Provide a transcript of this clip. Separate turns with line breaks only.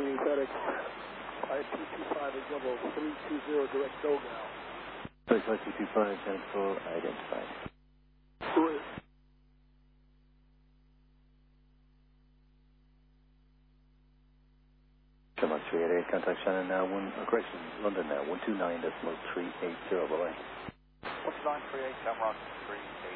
Germany, FedEx, IP25 is level 320, direct go now.
FedEx IP25, Jennifer, identified.
Great.
Come on, 388, contact Shannon now, London now, 129.380, bye-bye.
12938, Cameron 380.